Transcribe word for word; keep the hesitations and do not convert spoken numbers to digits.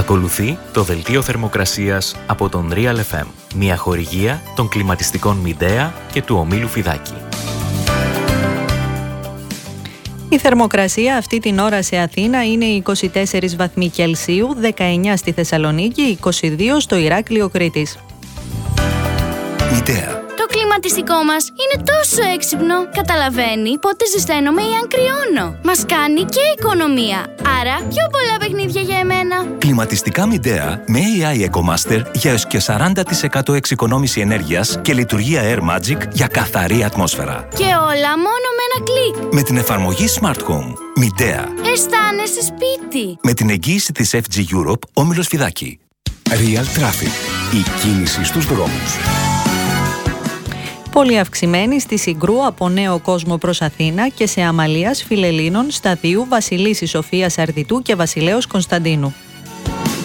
Ακολουθεί το δελτίο θερμοκρασίας από τον Real εφ εμ, μια χορηγία των κλιματιστικών Midea και του ομίλου Φιδάκη. Η θερμοκρασία αυτή την ώρα σε Αθήνα είναι είκοσι τέσσερις βαθμοί Κελσίου, δεκαεννιά στη Θεσσαλονίκη, είκοσι δύο στο Ηράκλειο Κρήτης. Midea. Το κλιματιστικό μας είναι τόσο έξυπνο. Καταλαβαίνει πότε ζεσταίνομαι ή αν κρυώνω. Μας κάνει και οικονομία. Άρα πιο πολλά παιχνίδια για εμένα. Κλιματιστικά Midea με έι άι EcoMaster για έως και σαράντα τοις εκατό εξοικονόμηση ενέργειας και λειτουργία Air Magic για καθαρή ατμόσφαιρα. Και όλα μόνο με ένα κλικ. Με την εφαρμογή Smart Home. Midea. Αισθάνεσαι σπίτι. Με την εγγύηση της εφ τζι Europe, όμιλος Φιδάκη. Real Traffic. Η κίνηση στους δρόμους. Πολύ αυξημένη στη Συγκρού από Νέο Κόσμο προς Αθήνα και σε Αμαλίας, Φιλελλήνων, Σταδίου, Βασιλίσσης Σοφίας Αρδιτού και Βασιλέως Κωνσταντίνου.